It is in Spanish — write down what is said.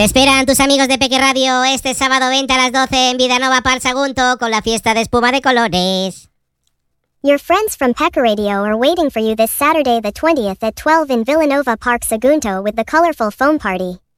Te esperan tus amigos de Peque Radio este sábado 20 a las 12 en Vidanova Park Sagunto con la fiesta de espuma de colores. Your friends from Peque Radio are waiting for you this Saturday the 20th at 12 in Villanova Park Sagunto with the colorful foam party.